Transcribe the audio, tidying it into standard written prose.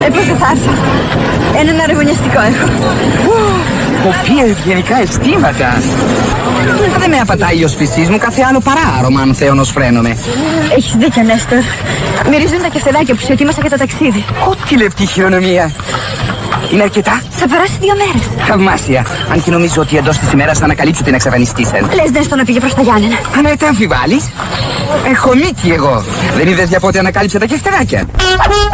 Πώς θα έρθω. Ένα αραγωνιαστικό έχω. Ποια ευγενικά αισθήματα. Δεν με απατάει ο σπιστής μου κάθε άλλο παρά άρωμα αν θέωνος φρένομαι. Έχεις δίκιο, Νέστορ. Μυρίζουν τα κεφτεδάκια που σου ετοίμασα για το ταξίδι. Ό,τι λεπτή χειρονομία. Είναι αρκετά. Θα περάσει 2 μέρες. Θαυμάσια. Αν και νομίζω ότι εντός της ημέρας θα ανακαλύψω την εξαφανιστήσεν. Λες Νέστορ να πήγε προς τα Γιάννενα. Αν τα αμφιβάλλεις. Έχω μύτη εγώ. Δεν είδες για πότε ανακάλυψε τα κεφτεδάκια.